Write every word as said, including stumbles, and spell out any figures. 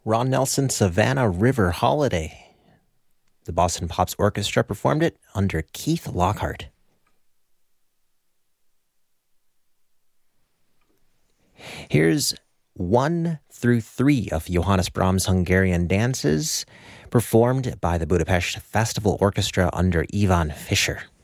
Ron Nelson, Savannah River Holiday. The Boston Pops Orchestra performed it under Keith Lockhart. Here's one through three of Johannes Brahms' Hungarian dances, performed by the Budapest Festival Orchestra under Ivan Fischer.